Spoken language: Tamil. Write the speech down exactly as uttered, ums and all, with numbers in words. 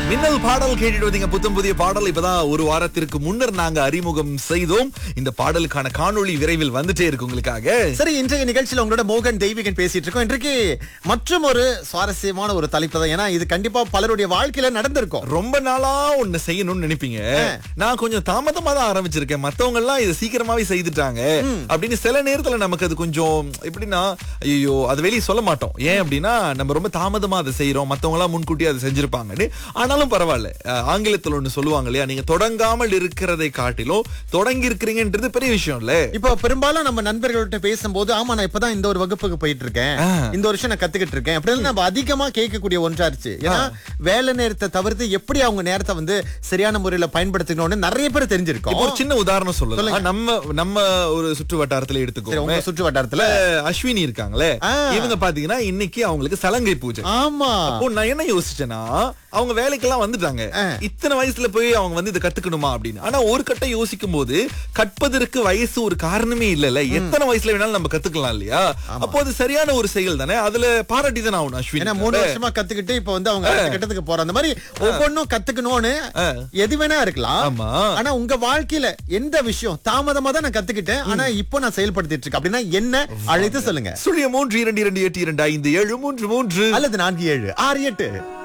மின்னல் பாடல் கேட்டுட்டு வந்தீங்க. புத்தம் புதிய பாடல் இப்பதான் ஒரு வாரத்திற்கு முன்னர் நாங்க அறிமுகம் செய்தோம். இந்த பாடலுக்கான காணொளி விரைவில் வந்துட்டே இருக்கு உங்களுக்காக. சரி, இன்றைய நிகழ்ச்சியில உங்களோட மோகன் தெய்வீகன் பேசிட்டு இருக்கோம். இன்றைக்கு மற்றும் ஒரு சுவாரஸ்யமான ஒரு தலைப்பு தான். ஏன்னா இது கண்டிப்பா பலருடைய வாழ்க்கையில நடந்திருக்கும். ரொம்ப நாளா ஒண்ணு செய்யணும்னு நினைப்பீங்க. நான் கொஞ்சம் தாமதமா தான் ஆரம்பிச்சிருக்கேன், மத்தவங்க எல்லாம் இதை சீக்கிரமாவே செய்துட்டாங்க அப்படின்னு. சில நேரத்துல நமக்கு அது கொஞ்சம் எப்படின்னா, ஐயோ அது வெளியே சொல்ல மாட்டோம். ஏன் அப்படின்னா நம்ம ரொம்ப தாமதமா அதை செய்யறோம், மத்தவங்க எல்லாம் முன்கூட்டியே அதை செஞ்சிருப்பாங்கன்னு. ஆனாலும் பரவாயில்ல, ஆங்கிலத்துல ஒண்ணு சொல்லுவாங்க இல்லையா, நீங்க தொடங்காமல் இருக்கிறதை காட்டிலும் தொடங்கி இருக்கிறீங்கன்றது பெரிய விஷயம் இல்ல. இப்போ பெரும்பாலும் நம்ம நண்பர்கள்ட்ட பேசும்போது, ஆமா நான் இப்பதான் இந்த ஒரு வகுப்புக்கு போயிட்டு இருக்கேன், இந்த வருஷம் நான் கத்துக்கிட்டு இருக்கேன் அப்படின்னு நம்ம அதிகமா கேட்கக்கூடிய ஒன்றாச்சு. ஏன்னா வேலை நேரத்தை தவிர்த்து எப்படி அவங்க நேரத்தை வந்து சரியான முறையில பயன்படுத்திக்கணும்னு நிறைய பேர் தெரிஞ்சிருக்கோம். ஒரு சின்ன உதாரணம் சொல்லலாம். நம்ம நம்ம ஒரு சுற்று வட்டாரத்துல எடுத்துக்கோ. சுற்று வட்டாரத்துல அஸ்வினி இருக்காங்களே, இவங்க பாத்தீங்கன்னா இன்னைக்கு அவங்களுக்கு சலங்கை பூஜை. ஆமா, அப்போ நான் என்ன யோசிச்சேன்னா, அவங்க வேலைக்கெல்லாம் வந்துட்டாங்க, இத்தனை வயசுல போய் அவங்க வந்து இதை கத்துக்கணுமா அப்படின்னு. ஆனா ஒரு கட்டம் யோசிக்கும் போது கற்பதற்கு வயசு ஒரு காரணமே இல்லல. எத்தனை வயசுல வேணாலும் நம்ம கத்துக்கலாம் இல்லையா? அப்போ அது சரியான ஒரு செயல் தானே. அதுல பாராட்டி தான் ஆகணும் அஸ்வினி. ஏன்னா மூணு வருஷமா கத்துக்கிட்டு இப்ப வந்து அவங்க அடுத்த கட்டத்துக்கு போற அந்த மாதிரி ஒவ்வொன்னும் கத்துக்கணும்னு எது வேணா இருக்கலாம். ஆனா உங்க வாழ்க்கையில எந்த விஷயம் தாமதமா தான் நான் கத்துக்கிட்டேன், ஆனா இப்போ நான் செயல்படுத்திட்டு இருக்கேன் அப்படின்னா என்ன, அழைத்து சொல்லுங்க. சுழிய மூன்று இரண்டு இரண்டு எட்டு இரண்டு ஐந்து ஏழு மூன்று மூன்று அல்லது நான்கு ஏழு ஆறு எட்டு.